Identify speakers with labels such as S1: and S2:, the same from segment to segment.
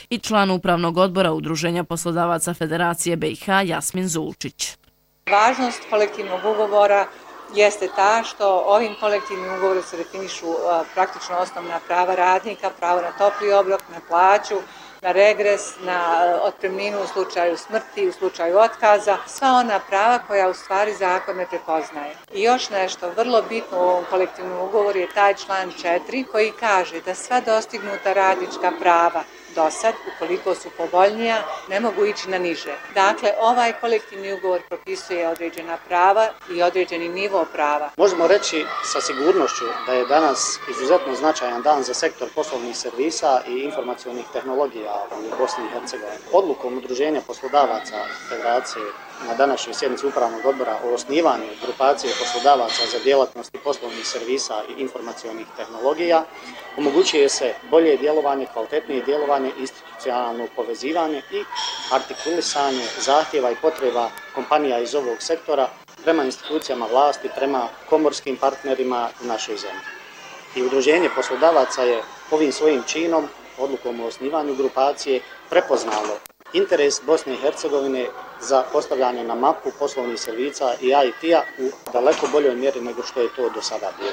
S1: i član upravnog odbora Udruženja poslodavaca Federacije BiH Jasmin Zulčić.
S2: Važnost kolektivnog ugovora jeste ta što ovim kolektivnim ugovorom se definišu praktično osnovna prava radnika, pravo na topli obrok, na plaću, na regres, na otpremninu u slučaju smrti, u slučaju otkaza, sva ona prava koja u stvari zakon ne prepoznaje. I još nešto vrlo bitno u ovom kolektivnom ugovoru je taj član 4 koji kaže da sva dostignuta radnička prava do sad, ukoliko su povoljnija, ne mogu ići na niže. Dakle, ovaj kolektivni ugovor propisuje određena prava i određeni nivo prava.
S3: Možemo reći sa sigurnošću da je danas izuzetno značajan dan za sektor poslovnih servisa i informacionih tehnologija u Bosni i Hercegovini. Odlukom Udruženja poslodavaca Federacije na današnjoj sjednici upravnog odbora o osnivanju grupacije poslodavaca za djelatnosti poslovnih servisa i informacionih tehnologija omogućuje se bolje djelovanje, kvalitetnije djelovanje, institucionalno povezivanje i artikulisanje zahtjeva i potreba kompanija iz ovog sektora prema institucijama vlasti, prema komorskim partnerima u našoj zemlji. I Udruženje poslodavaca je ovim svojim činom, odlukom o osnivanju grupacije, prepoznalo interes Bosne i Hercegovine za postavljanje na mapu poslovnih servisa i IT-a u daleko boljoj mjeri nego što je to do sada bilo.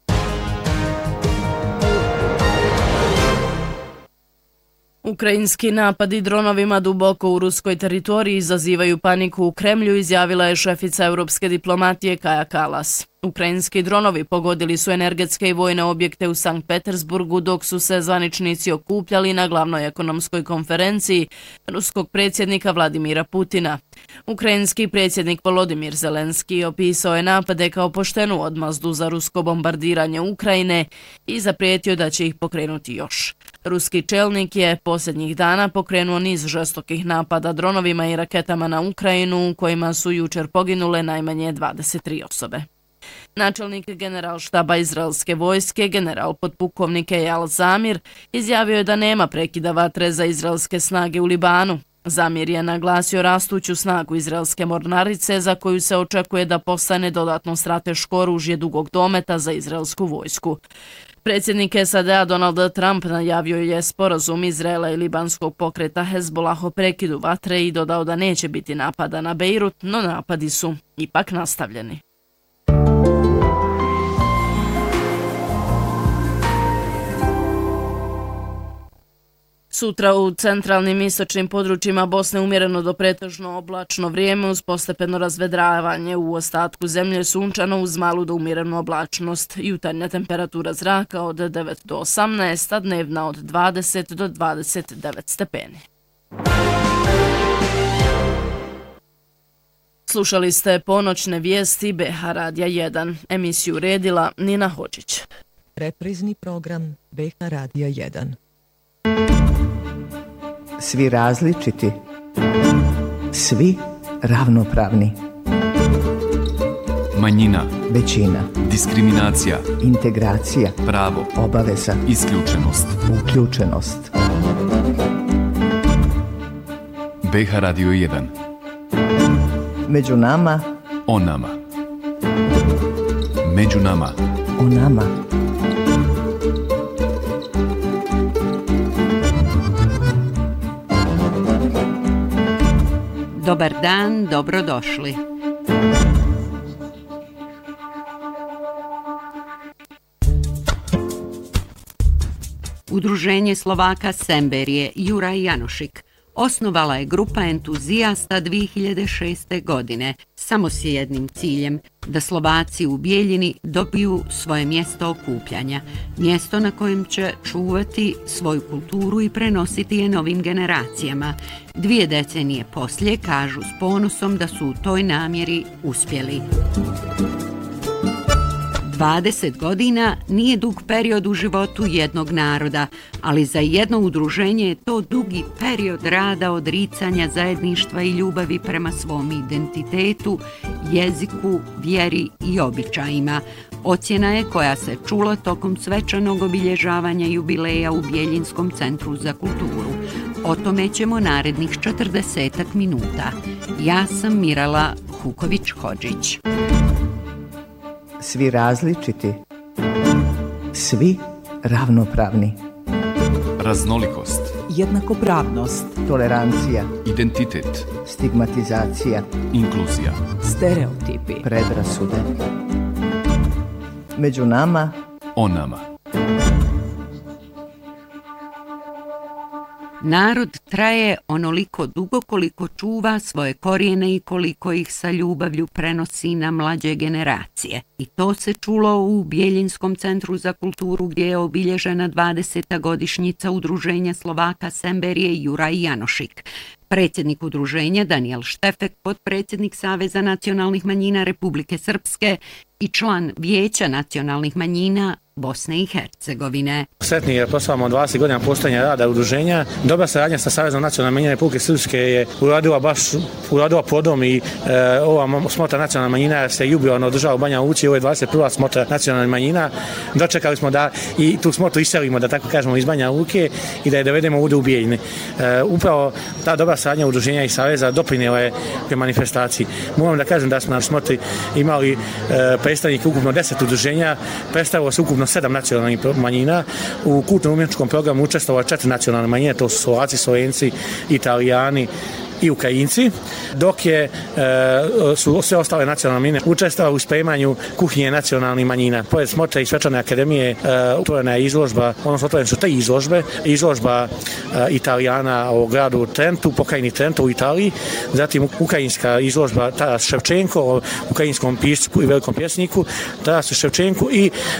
S1: Ukrajinski napadi dronovima duboko u ruskoj teritoriji izazivaju paniku u Kremlju, izjavila je šefica europske diplomatije Kaja Kallas. Ukrajinski dronovi pogodili su energetske i vojne objekte u Sankt Petersburgu dok su se zvaničnici okupljali na glavnoj ekonomskoj konferenciji ruskog predsjednika Vladimira Putina. Ukrajinski predsjednik Volodimir Zelenski opisao je napade kao poštenu odmazdu za rusko bombardiranje Ukrajine i zaprijetio da će ih pokrenuti još. Ruski čelnik je posljednjih dana pokrenuo niz žestokih napada dronovima i raketama na Ukrajinu, u kojima su jučer poginule najmanje 23 osobe. Načelnik generalštaba izraelske vojske, general potpukovnik Eyal Zamir, izjavio je da nema prekida vatre za izraelske snage u Libanu. Zamir je naglasio rastuću snagu izraelske mornarice za koju se očekuje da postane dodatno strateško oružje dugog dometa za izraelsku vojsku. Predsjednik SAD-a Donald Trump najavio je sporazum Izraela i libanskog pokreta Hezbollah o prekidu vatre i dodao da neće biti napada na Bejrut, no napadi su ipak nastavljeni. Sutra u centralnim i istočnim područjima Bosne umjereno do pretežno oblačno vrijeme uz postepeno razvedravanje, u ostatku zemlje sunčano uz malu do umjerenu oblačnost. Jutarnja temperatura zraka od 9 do 18, a dnevna od 20 do 29 stepeni. Slušali ste ponoćne vijesti BiH Radija 1. Emisiju redila Nina Hođić.
S4: Reprizni program BiH Radija 1.
S5: Svi različiti, svi ravnopravni.
S6: Manjina,
S5: većina,
S6: diskriminacija,
S5: integracija,
S6: pravo,
S5: obaveza,
S6: isključenost,
S5: uključenost.
S6: BiH Radio 1.
S5: Među nama,
S6: o nama. Među nama,
S5: o nama.
S7: Dobar dan, dobrodošli. Udruženje Slovaka Semberije Juraj Janošik osnovala je grupa entuzijasta 2006. godine samo s jednim ciljem, da Slovaci u Bijeljini dobiju svoje mjesto okupljanja, mjesto na kojem će čuvati svoju kulturu i prenositi je novim generacijama. 2 decenije poslije kažu s ponosom da su u toj namjeri uspjeli. 20 godina nije dug period u životu jednog naroda, ali za jedno udruženje je to dugi period rada, odricanja, zajedništva i ljubavi prema svom identitetu, jeziku, vjeri i običajima. Ocjena je koja se čula tokom svečanog obilježavanja jubileja u Bijeljinskom centru za kulturu. O tome ćemo narednih 40 minuta. Ja sam Mirala Huković-Hodžić.
S5: Svi različiti, svi ravnopravni.
S6: Raznolikost,
S4: jednakopravnost,
S5: tolerancija,
S6: identitet,
S5: stigmatizacija,
S6: inkluzija,
S4: stereotipi,
S5: predrasude. Među nama,
S6: o nama.
S7: Narod traje onoliko dugo koliko čuva svoje korijene i koliko ih sa ljubavlju prenosi na mlađe generacije. I to se čulo u Bjeljinskom centru za kulturu gdje je obilježena 20. godišnjica Udruženja Slovaka Semberije Juraj Janošik. Predsjednik udruženja Danijel Štefek, potpredsjednik Saveza nacionalnih manjina Republike Srpske i član Vijeća nacionalnih manjina Bosne i Hercegovine.
S8: Sretni jer proslavamo 20 godina postojanja rada udruženja. Dobra saradnja sa Savezom nacionalnih manjina Republike Srpske je uradila plodom i ova smotra nacionalna manjina se jubilarno održava u Banja Luci. Ovo je 21. smotra nacionalnih manjina. Dočekali smo da i tu smotru iselimo, da tako kažemo, iz Banja Luke i da je dovedemo ovdje u Bijeljine. Upravo ta dobra saradnja udruženja i Saveza doprinijela je prema manifestaciji. Moram da kažem da smo na smotri imali predstavnike ukupno 10 udruženja, predstavilo se ukupno 7 nacionalnih manjina. U kulturno-umjetničkom programu učestvovalo 4 nacionalne manjine, to su Slovaci, Slovenci, Italijani i Ukrajinci, dok su sve ostale nacionalne manjine učestvovale u spremanju kuhinje nacionalnih manjina. Pored smotre i svečane akademije otvorena je izložba, odnosno otvorene su 3 izložbe. Izložba Italijana o gradu Trentu, pokrajini Trento u Italiji, zatim ukrajinska izložba Taras Ševčenko o ukrajinskom piscu i velikom pjesniku Tarasu Ševčenku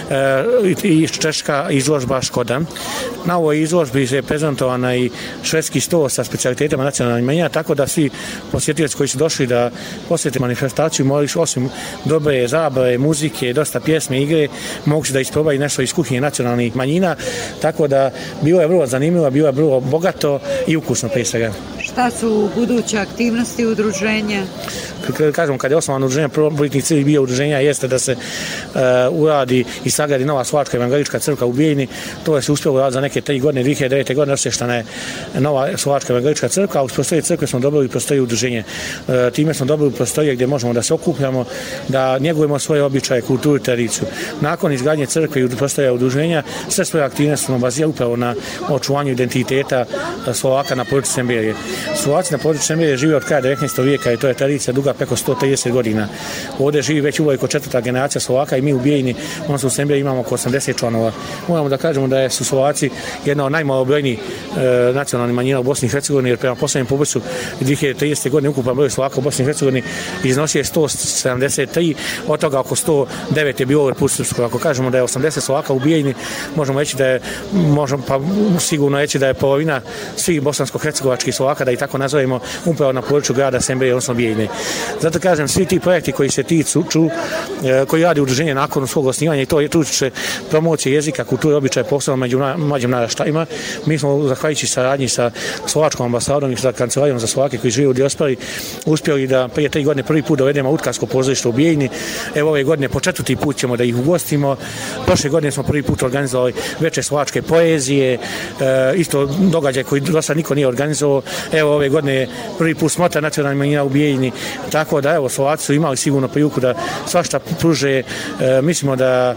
S8: i češka izložba Škoda. Na ovoj izložbi je prezentovana i švedski sto sa specijalitetima nacionalnih manjina, tako da svi posjetioci koji su došli da posjete manifestaciju mogli osim dobre zabave, muzike, dosta pjesme, igre, mogu da isprobaju nešto iz kuhinje nacionalnih manjina, tako da bilo je vrlo zanimljivo, bilo je vrlo bogato i ukusno prije svega.
S7: Šta su buduće aktivnosti udruženja?
S8: Kažem, kad je osnovano udruženje, prvobitni cilj bio udruženja jeste da se uradi i sagradi nova Slovačka evangelička crkva u Bijeljini. To je se uspjelo uraditi za neke 3 godine, 2009. godine osještana je nova Slovačka evangelička crkva, a u prostoriji crkve smo dobili prostoriju udruženje. Time smo dobili prostorije gdje možemo da se okupljamo, da njegujemo svoje običaje, kulturu i tradiciju. Nakon izgradnje crkve i prostorija udruženja, sve svoje aktivnosti smo bazirali upravo na očuvanju identiteta Slovaka na području Semberije. Slovaci na području Semberije žive od kraja 19. vijeka i to je tradicija duga preko 130 godina. Ovdje živi već uvijek 4. generacija Slovaka i mi u Bijeljini, odnosno u Semberiji imamo oko 80 članova. Moramo da kažemo da su Slovaci jedna od najmalobrojnijih nacionalnih manjina u Bosni i Hercegovini, jer prema posljednjem popisu 2030. godine ukupan broj Slovaka u Bosni i Hercegovini iznosio je 173, od toga oko 109 je bilo u Republici Srpskoj. Ako kažemo da je 80 Slovaka u Bijeljini, možemo reći da je, sigurno reći da je polovina svih bosansko-hercegovačkih Slovaka, da i tako nazovemo, upravo na području grada Semberije, odnosno Bijeljine. Zato kažem, svi ti projekti koji se tiču, koji radi udruženje nakon svog osnivanja i to je tuče promocije jezika, kulture, običaje, posebno među mlađim naraštajima. Mi smo, zahvaljujući saradnji sa Slovačkom ambasadom i sa kancelarijom za Slovake koji žive u dijaspori, uspjeli da prije 3 godine prvi put dovedemo Utkarsko pozorište u Bijeljini. Evo ove godine po 4. put ćemo da ih ugostimo. Prošle godine smo prvi put organizovali veče slovačke poezije, isto događaj koji do sad niko nije organizovao. Evo ove godine prvi put smotra nacionalnih manjina u Bijeljini. Tako da evo Slovaci su imali sigurno priliku da svašta pruže. Mislimo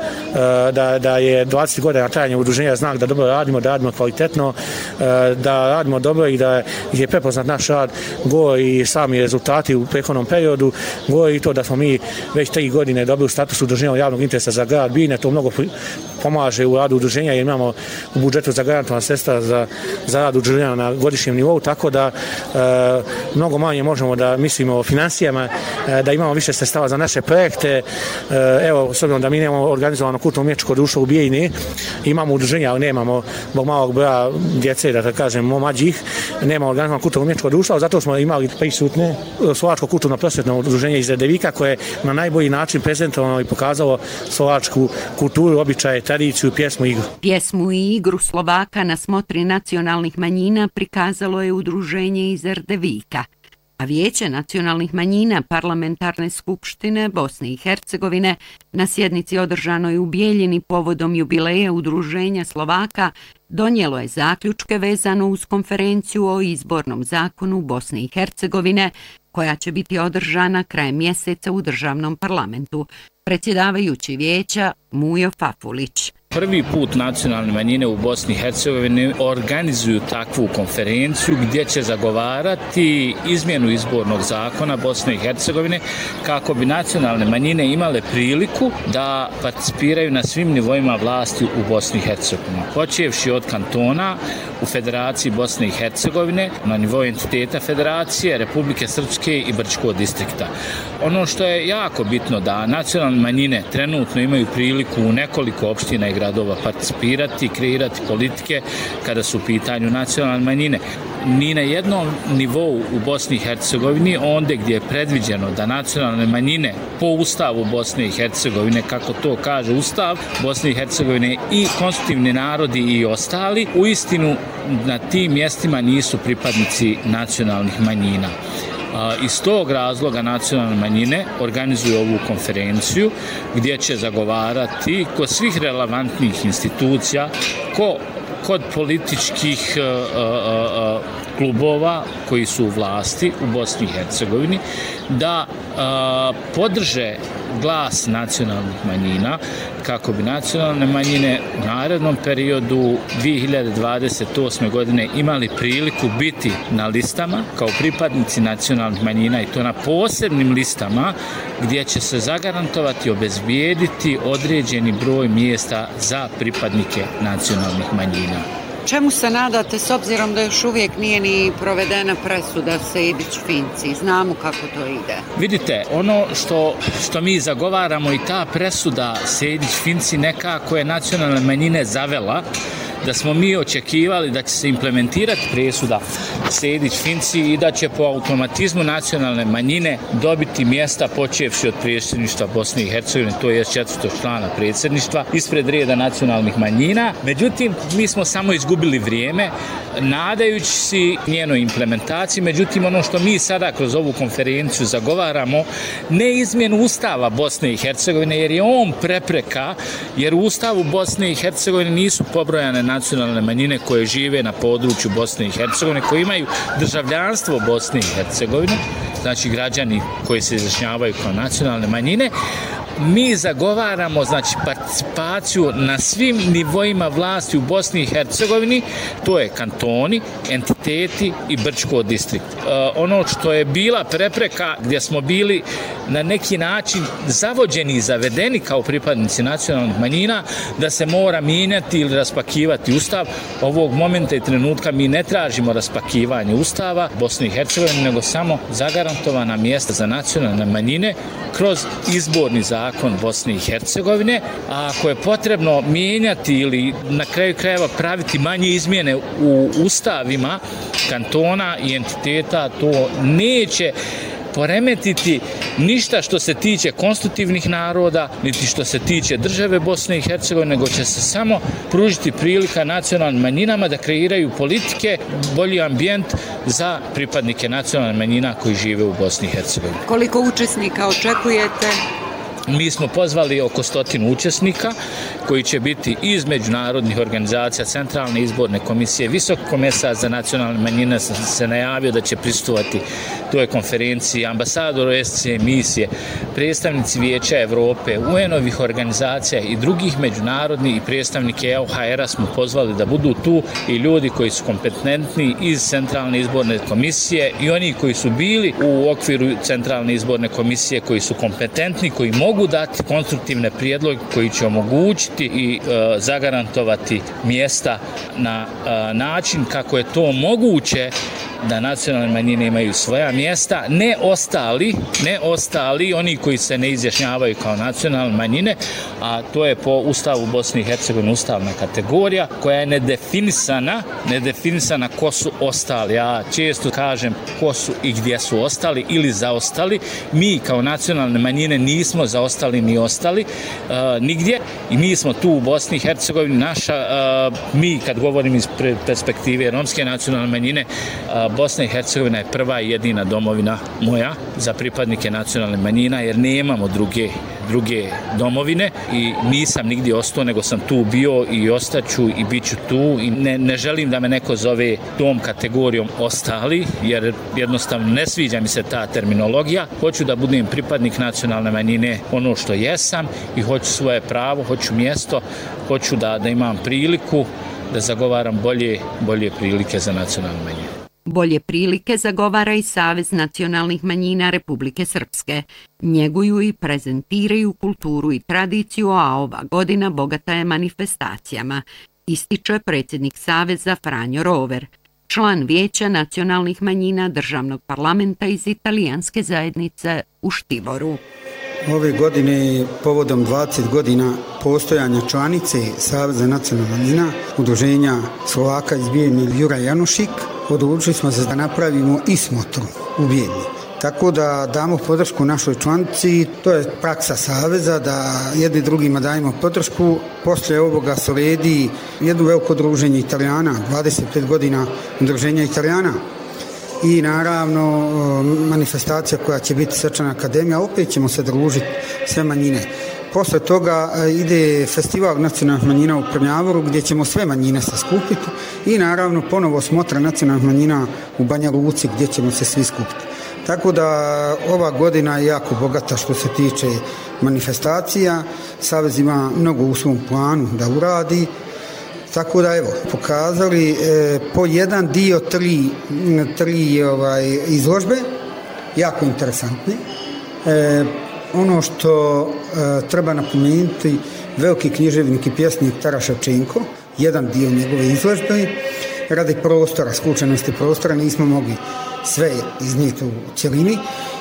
S8: da je 20 godina trajanja udruženja znak da dobro radimo, da radimo kvalitetno, da radimo dobro i da je prepoznat naš rad. Govori i sami rezultati u prethodnom periodu, govori i to da smo mi već 3 godine dobili status udruženja javnog interesa za grad Bijeljine. To mnogo pomaže u radu udruženja jer imamo u budžetu zagarantovana sredstva za rad udruženja na godišnjem nivou, tako da mnogo manje možemo da mislimo o financijama, da imamo više sredstava za naše projekte. Evo, s obzirom da mi nemamo organizovano kulturno-umjetničko društvo u Bijeljini, imamo udruženja, ali nemamo zbog malog broja djece, da kažem, mlađih, nemamo organizovano kulturno-umjetničko društvo, zato smo imali prisutne Slovačko kulturno-prosvjetno udruženje iz Redevika koje na najbolji način prezentovano i pokazalo slovačku kulturu, običaje, tradiciju, pjesmu i igru.
S7: Pjesmu i igru Slovaka na smotri nacionalnih manjina prikazalo je udruženje iz Erdevika, a Vijeće nacionalnih manjina Parlamentarne skupštine Bosne i Hercegovine na sjednici održanoj u Bijeljini povodom jubileja udruženja Slovaka donijelo je zaključke vezano uz konferenciju o izbornom zakonu Bosne i Hercegovine koja će biti održana krajem mjeseca u državnom parlamentu. Predsjedavajući vijeća Mujo Fafulić.
S9: Prvi put nacionalne manjine u Bosni i Hercegovini organizuju takvu konferenciju gdje će zagovarati izmjenu izbornog zakona Bosne i Hercegovine kako bi nacionalne manjine imale priliku da participiraju na svim nivoima vlasti u Bosni i Hercegovini. Počevši od kantona u Federaciji Bosne i Hercegovine, na nivou entiteta Federacije, Republike Srpske i Brčkog distrikta. Ono što je jako bitno da nacionalne manjine trenutno imaju priliku u nekoliko opština i gradova participirati i kreirati politike kada su u pitanju nacionalne manjine. Ni na jednom nivou u Bosni i Hercegovini, onde gdje je predviđeno da nacionalne manjine po Ustavu Bosne i Hercegovine, kako to kaže Ustav Bosne i Hercegovine, i konstitutivni narodi i ostali, uistinu na tim mjestima nisu pripadnici nacionalnih manjina. Iz tog razloga nacionalne manjine organizuju ovu konferenciju gdje će zagovarati kod svih relevantnih institucija, kod političkih klubova koji su u vlasti u Bosni i Hercegovini, da podrže glas nacionalnih manjina kako bi nacionalne manjine u narednom periodu 2028. godine imali priliku biti na listama kao pripadnici nacionalnih manjina, i to na posebnim listama gdje će se zagarantovati i obezbijediti određeni broj mjesta za pripadnike nacionalnih manjina.
S7: Čemu se nadate s obzirom da još uvijek nije ni provedena presuda Sejdić-Finci? Znamo kako to ide.
S9: Vidite, ono što mi zagovaramo i ta presuda Sejdić-Finci nekako je nacionalne manjine zavela, da smo mi očekivali da će se implementirati presuda Sejdić-Finci i da će po automatizmu nacionalne manjine dobiti mjesta počevši od predsjedništva Bosne i Hercegovine, to je 400 člana predsjedništva, ispred reda nacionalnih manjina. Međutim, mi smo samo izgubili vrijeme nadajući se njenoj implementaciji. Međutim, ono što mi sada kroz ovu konferenciju zagovaramo, ne izmjenu Ustava Bosne i Hercegovine, jer je on prepreka, jer u Ustavu Bosne i Hercegovine nisu pobrojane nacionalne manjine koje žive na području Bosne i Hercegovine, koji imaju državljanstvo Bosne i Hercegovine, znači građani koji se izjašnjavaju kao nacionalne manjine. Mi zagovaramo, znači, participaciju na svim nivoima vlasti u Bosni i Hercegovini, to je kantoni, entiteti i Brčko distrikt. Ono što je bila prepreka gdje smo bili na neki način zavođeni i zavedeni kao pripadnici nacionalnih manjina, da se mora mijenjati ili raspakivati Ustav. Ovog momenta i trenutka mi ne tražimo raspakivanje Ustava Bosne i Hercegovine, nego samo zagarantovana mjesta za nacionalne manjine kroz izborni zakon Bosne i Hercegovine, a ako je potrebno mijenjati ili na kraju krajeva praviti manje izmjene u ustavima kantona i entiteta, to neće poremetiti ništa što se tiče konstitutivnih naroda, niti što se tiče države Bosne i Hercegovine, nego će se samo pružiti prilika nacionalnim manjinama da kreiraju politike, bolji ambijent za pripadnike nacionalnih manjina koji žive u Bosni i Hercegovini.
S7: Koliko učesnika očekujete?
S9: Mi smo pozvali oko 100 učesnika koji će biti iz međunarodnih organizacija, Centralne izborne komisije, Visoki komesar za nacionalne manjine se najavio da će prisustvovati toj konferenciji, ambasador OSCE misije, predstavnici Vijeća Evrope, UN-ovih organizacija i drugih međunarodnih, i predstavnike EOHR-a smo pozvali da budu tu, i ljudi koji su kompetentni iz Centralne izborne komisije i oni koji su bili u okviru Centralne izborne komisije, koji su kompetentni, koji mogu dati konstruktivne prijedloge koji će omogućiti i zagarantovati mjesta na način kako je to moguće da nacionalne manjine imaju svoja mjesta, ne ostali, oni koji se ne izjašnjavaju kao nacionalne manjine, a to je po Ustavu Bosne i Hercegovine ustavna kategorija koja je nedefinisana ko su ostali. Ja često kažem ko su i gdje su ostali ili zaostali. Mi kao nacionalne manjine nismo zaostali ni ostali nigdje, i mi smo tu u Bosni i Hercegovini. Mi kad govorim iz perspektive romske nacionalne manjine, Bosna i Hercegovina je prva i jedina domovina moja za pripadnike nacionalne manjina, jer nemamo druge domovine i nisam nigdje ostao, nego sam tu bio i ostaću i bit ću tu i ne želim da me neko zove tom kategorijom ostali, jer jednostavno ne sviđa mi se ta terminologija. Hoću da budem pripadnik nacionalne manjine, ono što jesam, i hoću svoje pravo, hoću mjesto, hoću da imam priliku da zagovaram bolje prilike za nacionalne manjine.
S7: Bolje prilike zagovara i Savez nacionalnih manjina Republike Srpske. Njeguju i prezentiraju kulturu i tradiciju, a ova godina bogata je manifestacijama, ističe predsjednik Saveza Franjo Rover, član Vijeća nacionalnih manjina Državnog parlamenta iz Italijanske zajednice u Štiboru.
S10: Ove godine, povodom 20 godina postojanja članice Saveza nacionalnih manjina, udruženja Slovaka iz Bijeljine Jura Janušik, odlučili smo da napravimo i smotru u Bijeljini. Tako da damo podršku našoj članici, to je praksa Saveza, da jedni drugima dajemo podršku. Poslije ovoga sledi jedno veliko druženje Italijana, 25 godina udruženja Italijana. I naravno manifestacija koja će biti Svečana akademija, opet ćemo se družiti sve manjine. Posle toga ide festival nacionalnih manjina u Prnjavoru gdje ćemo sve manjine se skupiti i naravno ponovo smotra nacionalnih manjina u Banja Luci gdje ćemo se svi skupiti. Tako da ova godina je jako bogata što se tiče manifestacija. Savez ima mnogo u svom planu da uradi. Tako da evo, pokazali po jedan dio tri izložbe, jako interesantne. Ono što treba napomenuti, veliki književnik i pjesnik Taras Ševčenko, jedan dio njegove izložbe, radi prostora, skučenosti prostora, nismo mogli sve iznijeti u cjelini.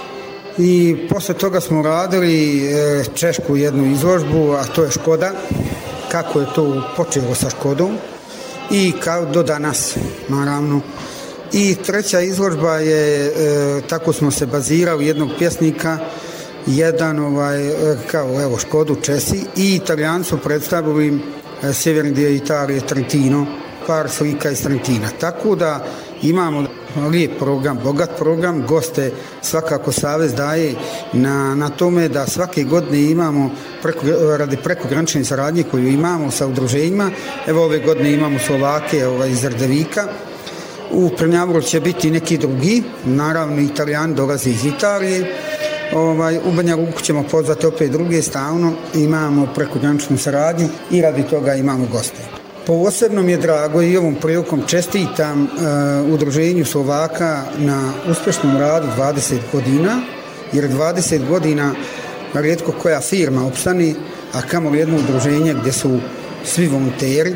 S10: I posle toga smo radili češku jednu izložbu, a to je Škoda, kako je to počelo sa Škodom i kao do danas, naravno. I treća izložba je, tako smo se bazirali, jednog pjesnika, jedan kao evo Škodu Česi i Italijani su predstavili sjeverni dio Italije, Trentino, par slika iz Trentina. Tako da imamo lijep program, bogat program, goste svakako Savez daje na tome da svake godine imamo radi prekogranične saradnje koju imamo sa udruženjima. Evo ove godine imamo Slovake iz Rdevika. U Prnjavoru će biti neki drugi, naravno Italijani dolaze iz Italije. U Banja Luku ćemo pozvati opet druge, stalno imamo prekograničnu saradnju i radi toga imamo goste. Posebno mi je drago i ovom prilikom čestitam udruženju Slovaka na uspješnom radu 20 godina, jer 20 godina rijetko koja firma opstane, a kamoli jedno udruženje gdje su svi volonteri.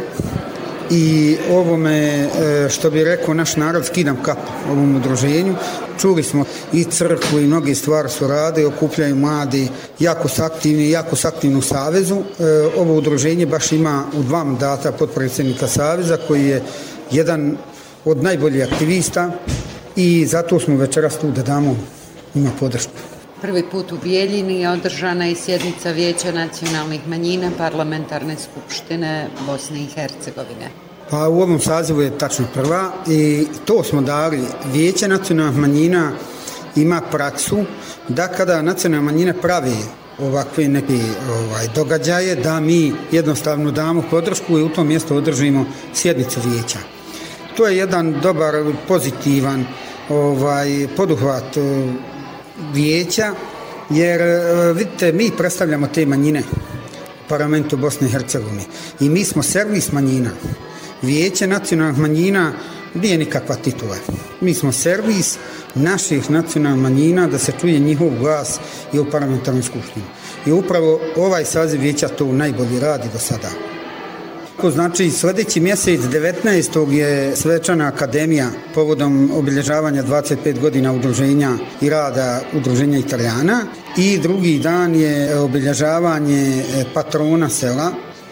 S10: I ovome, što bi rekao naš narod, skidam kapu ovom udruženju. Čuli smo i crkvu i mnoge stvari su rade, okupljaju mladi, jako su aktivni u Savezu. Ovo udruženje baš ima u 2 mandata potpredsjednika Saveza, koji je jedan od najboljih aktivista i zato smo večeras tu da damo njima podršku.
S7: Prvi put u Bijeljini održana je sjednica Vijeća nacionalnih manjina Parlamentarne skupštine Bosne i Hercegovine.
S10: Pa u ovom sazivu je tačno prva i to smo dali. Vijeće nacionalnih manjina ima praksu da kada nacionalne manjine pravi ovakve neke događaje, da mi jednostavno damo podršku i u tom mjestu održimo sjednicu vijeća. To je jedan dobar, pozitivan poduhvat vijeća, jer vidite, mi predstavljamo te manjine u parlamentu Bosne i Hercegovine i mi smo servis manjina. Vijeće nacionalnih manjina nije nikakva titula. Mi smo servis naših nacionalnih manjina da se čuje njihov glas i u parlamentarnoj skupštini. I upravo ovaj saziv vijeća to najbolje radi do sada. Znači, sljedeći mjesec 19. je Svečana akademija povodom obilježavanja 25 godina udruženja i rada udruženja Italijana i drugi dan je obilježavanje patrona sela,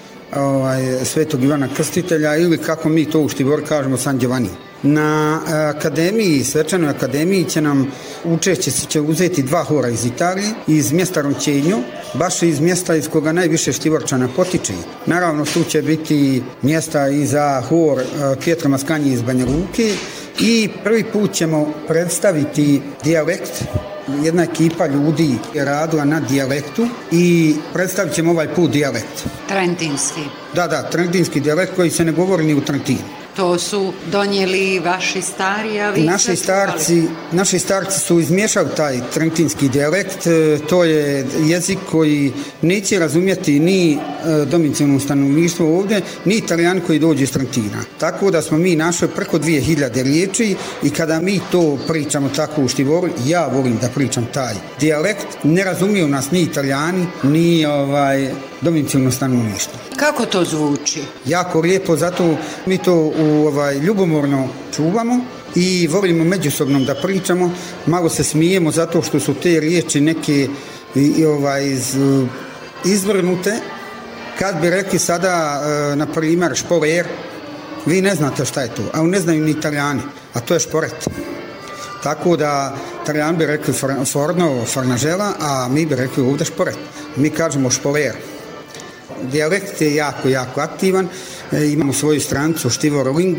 S10: Svetog Ivana Krstitelja, ili kako mi to u Štiboru kažemo, San Giovanni. Na akademiji, Svečanoj akademiji učešće će uzeti 2 hora iz Italije, iz mjesta Rončenjo, baš iz mjesta iz koga najviše Štiborčana potiče. Naravno, tu će biti mjesta i za hor Pietro Mascagni iz Banja Luke i prvi put ćemo predstaviti dijalekt. Jedna ekipa ljudi je radila na dijalektu i predstavit ćemo ovaj put dijalekt.
S7: Trentinski.
S10: Da, trentinski dijalekt koji se ne govori ni u Trentinu.
S7: To su donijeli vaši stari, a vi
S10: naši starci su izmiješali taj trentinski dijalekt. To je jezik koji neće razumjeti ni domicilno stanovništvo ovdje, ni Italijani koji dođu iz Trentina. Tako da smo mi našli preko 2000 riječi i kada mi to pričamo tako u Štivoru, ja volim da pričam taj dijalekt. Ne razumiju nas ni Italijani, ni domicilno stanovništvo.
S7: Kako to zvuči?
S10: Jako lijepo, zato mi to ljubomorno čuvamo i volimo međusobno da pričamo. Malo se smijemo zato što su te riječi neke izvrnute. Kad bi rekli sada, na primjer, šporer, vi ne znate šta je to, a ne znaju ni Italijani, a to je šporet. Tako da Italijani bi rekli forno, fornažela, a mi bi rekli ovdje šporet. Mi kažemo šporer. Dijalekt je jako aktivan, imamo svoju stranicu Štivoring,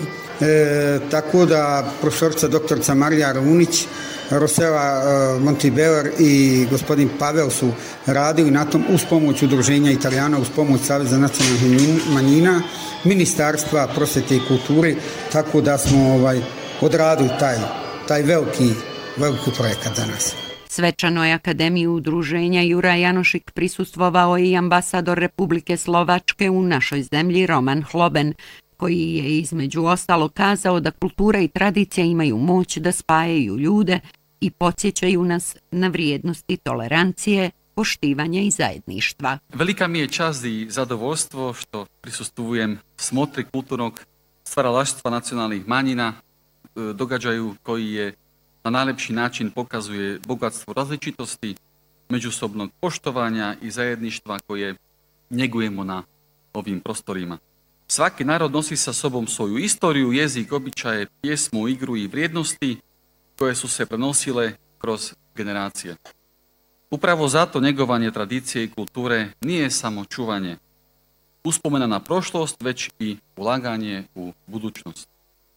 S10: tako da profesorica doktorica Marija Runić, Rosela Montibeller i gospodin Pavel su radili na tom uz pomoć udruženja Italijana, uz pomoć Saveza nacionalnih manjina, Ministarstva prosvjete i kulture, tako da smo odradili taj veliki projekat za nas.
S7: Svečanoj akademiji udruženja Juraj Janošik prisustvovao je i ambasador Republike Slovačke u našoj zemlji Roman Hloben, koji je između ostalo kazao da kultura i tradicija imaju moć da spajaju ljude i podsjećaju nas na vrijednosti tolerancije, poštivanja i zajedništva.
S11: Velika mi je čast i zadovoljstvo što prisustvujem smotri kulturnog stvaralaštva nacionalnih manjina, događaju koji je na najlepši način pokazuje bogatstvo različitosti, međusobnog poštovanja i zajedništva koje njegujemo na ovim prostorima. Svaki narod nosi sa sobom svoju istoriju, jezik, običaje, pjesmu, igru i vrijednosti koje su se prenosile kroz generacije. Upravo zato njegovanje tradicije i kulture nije samo čuvanje uspomena na prošlost, već i ulaganje u budućnost.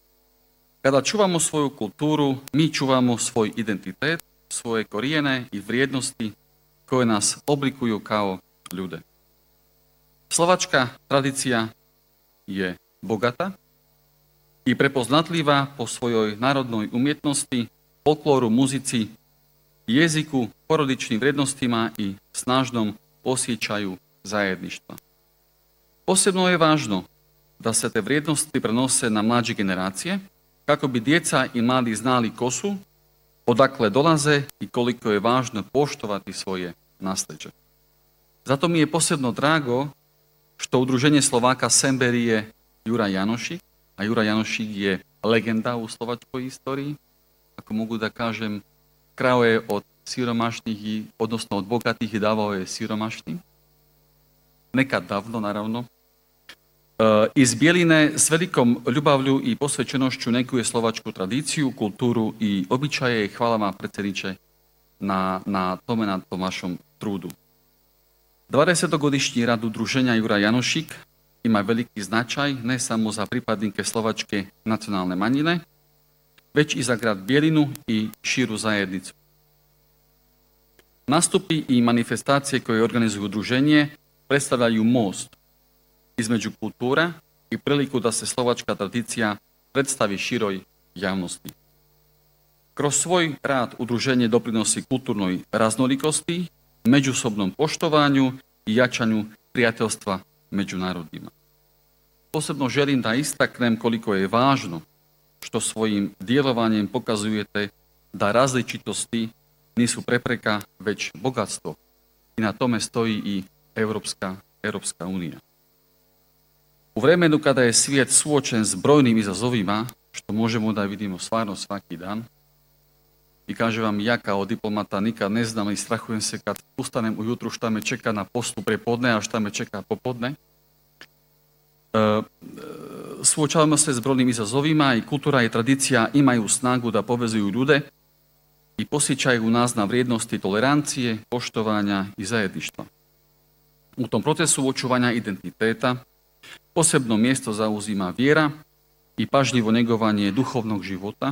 S11: Kada čuvamo svoju kulturu, mi čuvamo svoj identitet, svoje korijene i vrijednosti koje nas oblikuju kao ljude. Slovačka tradicija je bogata i prepoznatljiva po svojoj narodnoj umjetnosti, folkloru, muzici, jeziku, porodičnim vrijednostima i snažnom osjećaju zajedništva. Posebno je važno da se te vrijednosti prenose na mlađe generacije, kako bi djeca i mladi znali ko su, odakle dolaze i koliko je važno poštovati svoje nasljeđe. Zato mi je posebno drago što udruženje Slovaka Semberi je Juraj Janošik, a Juraj Janošik je legenda u slovačkoj istoriji. Ako mogu da kažem, krao je od siromašnih, odnosno od bogatih i davao je siromašnim. Nekad davno, naravno. Iz Bjeline s velikom ljubavlju i posvećenošću neguje slovačku tradiciju, kulturu i običaje. Hvala vam, predsjedniče, na tom vašom trudu. 20-godišnji rad udruženja Juraj Janošik ima veliki značaj ne samo za pripadnike slovačke nacionalne manjine, već i za grad Bjelinu i širu zajednicu. Nastupi i manifestacije koje organizuju udruženje predstavljaju most između kultura i priliku da se slovačka tradicija predstavi široj javnosti. Kroz svoj rad udruženje doprinosi kulturnoj raznolikosti, međusobnom poštovanju i jačanju prijateljstva među narodima. Posebno želim da istaknem koliko je važno što svojim djelovanjem pokazujete da različitosti nisu prepreka, već bogatstvo. I na tome stoji i Europska unija. U vremenu kada je svijet suočen s brojnim izazovima, što možemo da vidimo stvarno svaki dan, i kažem vam, ja kao diplomata nikad ne znam i strahujem se kad ustanem ujutru šta me čeka na poslu prepodne, a šta me čeka popodne. Suočavamo se s brojnim izazovima i kultura i tradicija imaju snagu da povezuju ljude i posjećaju nas na vrijednosti tolerancije, poštovanja i zajedništva. U tom procesu očuvanja identiteta posebno mjesto zauzima vjera i pažljivo njegovanje duhovnog života,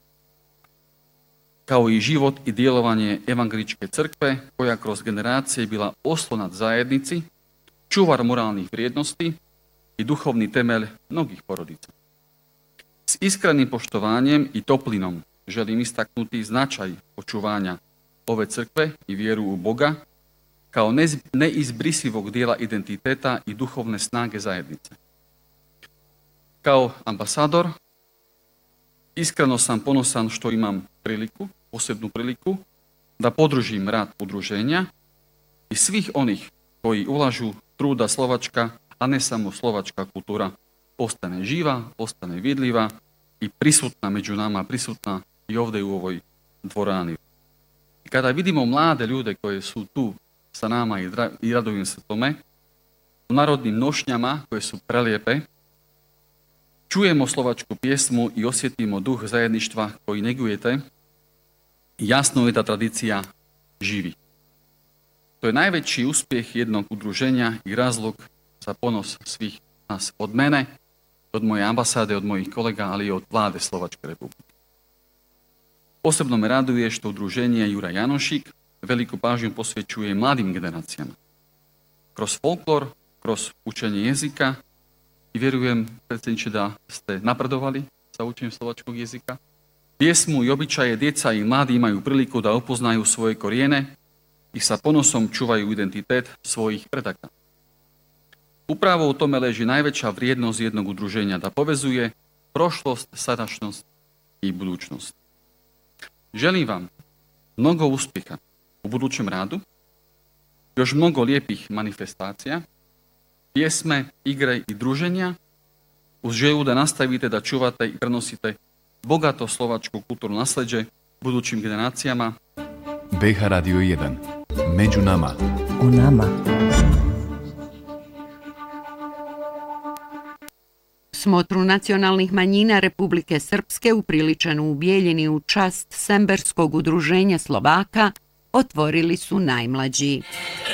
S11: kao i život i djelovanje evangeličke crkve, koja kroz generacije bila oslonac zajednici, čuvar moralnih vrijednosti i duhovni temelj mnogih porodica. S iskrenim poštovanjem i toplinom želim istaknuti značaj očuvanja ove crkve i vjeru u Boga kao neizbrisivog dijela identiteta i duhovne snage zajednice. Kao ambasador iskreno sam ponosan što imam posebnu priliku da podržim rad udruženja i svih onih koji ulažu truda slovačka, a ne samo slovačka kultura, postane živa, postane vidljiva i prisutna među nama, prisutna i ovdje u ovoj dvorani. Kada vidimo mlade ljude koji su tu sa nama i radujem se tome, u narodnim nošnjama koje su prelijepe, čujemo slovačku pjesmu i osjetimo duh zajedništva koji negujete, jasno je da tradicija živi. To je najveći uspjeh jednog udruženja i razlog za ponos svih nas, od mene, od moje ambasade, od mojih kolega, ali i od vlade Slovačke republike. Posebno me raduje što udruženje Juraj Janošik veliku pažnju posvećuje mladim generacijama. Kroz folklor, kroz učenje jezika i vjerujem, predsjedniče, da ste napredovali sa učenjem slovačkog jezika. Pjesmu i običaje djeca i mladi imaju priliku da upoznaju svoje korijene i sa ponosom čuvaju identitet svojih predaka. Upravo u tome leži najveća vrijednost jednog udruženja, da povezuje prošlost, sadašnjost i budućnost. Želim vam mnogo uspjeha u budućem radu, još mnogo lijepih manifestacija, pjesme, igre i druženja, uz želju da nastavite da čuvate i prenosite bogato slovačko kulturno nasljeđe budućim generacijama.
S6: BH Radio 1. Među nama.
S4: O nama.
S7: Smotru nacionalnih manjina Republike Srpske upriličenu u Bijeljini u čast Semberskog udruženja Slovaka otvorili su najmlađi.